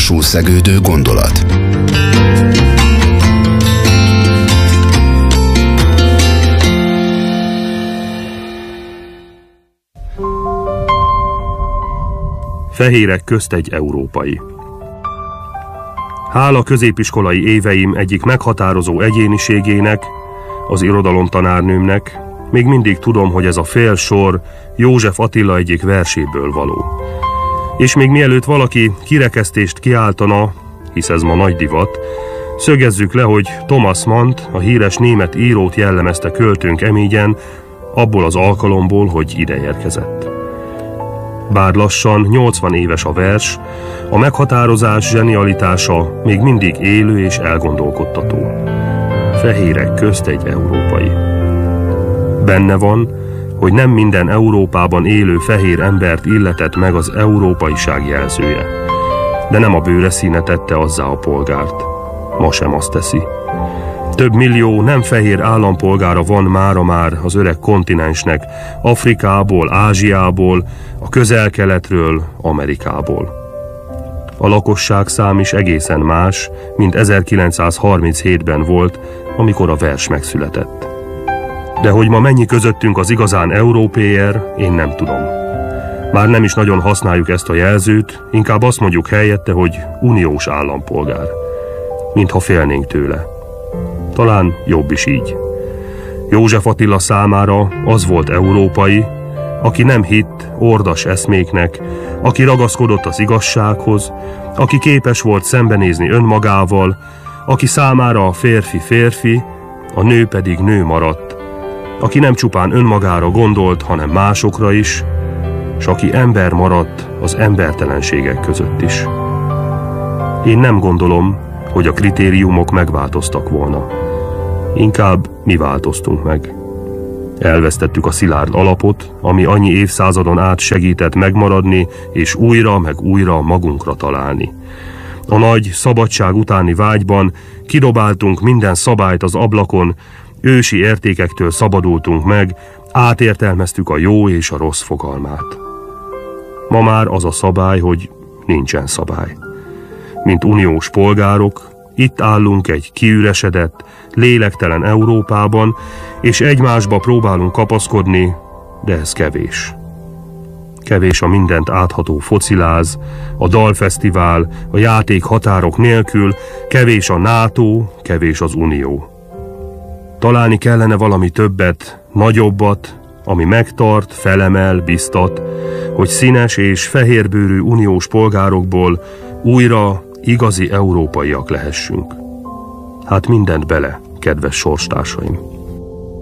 másul szegődő gondolat. Fehérek közt egy európai. Hála középiskolai éveim egyik meghatározó egyéniségének, az irodalomtanárnőmnek, még mindig tudom, hogy ez a fél sor József Attila egyik verséből való. És még mielőtt valaki kirekesztést kiáltana, hisz ez ma nagy divat, szögezzük le, hogy Thomas Mannt, a híres német írót jellemezte költőnk emégyen, abból az alkalomból, hogy ide érkezett. Bár lassan 80 éves a vers, a meghatározás zsenialitása még mindig élő és elgondolkodtató. Fehérek közt egy európai. Benne van, hogy nem minden Európában élő fehér embert illetett meg az európaiság jelzője, de nem a bőre színe tette azzá a polgárt. Ma sem azt teszi. Több millió nem fehér állampolgára van mára már az öreg kontinensnek, Afrikából, Ázsiából, a Közel-Keletről, Amerikából. A lakosságszám is egészen más, mint 1937-ben volt, amikor a vers megszületett. De hogy ma mennyi közöttünk az igazán európéer, én nem tudom. Már nem is nagyon használjuk ezt a jelzőt, inkább azt mondjuk helyette, hogy uniós állampolgár. Mintha félnénk tőle. Talán jobb is így. József Attila számára az volt európai, aki nem hitt ordas eszméknek, aki ragaszkodott az igazsághoz, aki képes volt szembenézni önmagával, aki számára a férfi férfi, a nő pedig nő maradt, aki nem csupán önmagára gondolt, hanem másokra is, s aki ember maradt az embertelenségek között is. Én nem gondolom, hogy a kritériumok megváltoztak volna. Inkább mi változtunk meg. Elvesztettük a szilárd alapot, ami annyi évszázadon át segített megmaradni, és újra meg újra magunkra találni. A nagy szabadság utáni vágyban kidobáltunk minden szabályt az ablakon, ősi értékektől szabadultunk meg, átértelmeztük a jó és a rossz fogalmát. Ma már az a szabály, hogy nincsen szabály. Mint uniós polgárok, itt állunk egy kiüresedett, lélektelen Európában, és egymásba próbálunk kapaszkodni, de ez kevés. Kevés a mindent átható fociláz, a dalfesztivál, a játék határok nélkül, kevés a NATO, kevés az Unió. Találni kellene valami többet, nagyobbat, ami megtart, felemel, biztat, hogy színes és fehérbőrű uniós polgárokból újra igazi európaiak lehessünk. Hát mindent bele, kedves sorstársaim!